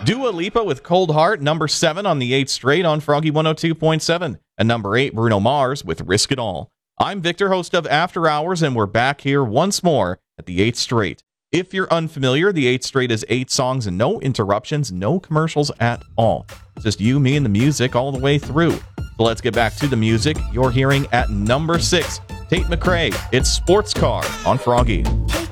Dua Lipa with Cold Heart, number 7 on the 8th straight on Froggy 102.7. And number 8, Bruno Mars with Risk It All. I'm Victor, host of After Hours, and we're back here once more at the 8th straight. If you're unfamiliar, the 8th straight is 8 songs and no interruptions, no commercials at all. It's just you, me, and the music all the way through. So let's get back to the music. You're hearing at number 6, Tate McRae. It's Sports Car on Froggy.